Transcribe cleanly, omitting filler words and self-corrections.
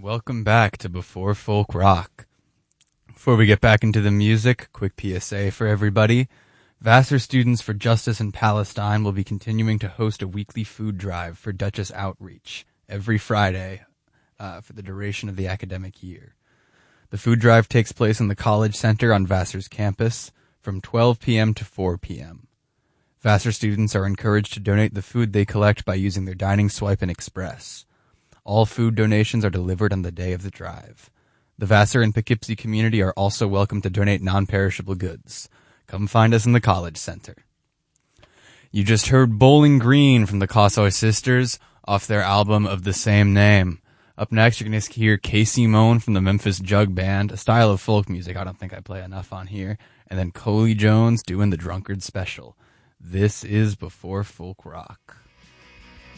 welcome back to Before Folk Rock. Before we get back into the music, quick PSA for everybody. Vassar Students for Justice in Palestine will be continuing to host a weekly food drive for Duchess Outreach every Friday for the duration of the academic year. The food drive takes place in the College Center on Vassar's campus from 12 p.m. to 4 p.m. Vassar students are encouraged to donate the food they collect by using their Dining Swipe and Express. All food donations are delivered on the day of the drive. The Vassar and Poughkeepsie community are also welcome to donate non-perishable goods. Come find us in the College Center. You just heard Bowling Green from the Kossoy Sisters off their album of the same name. Up next, you're going to hear Casey Moan from the Memphis Jug Band, a style of folk music I don't think I play enough on here, and then Coley Jones doing the Drunkard Special. This is Before Folk Rock.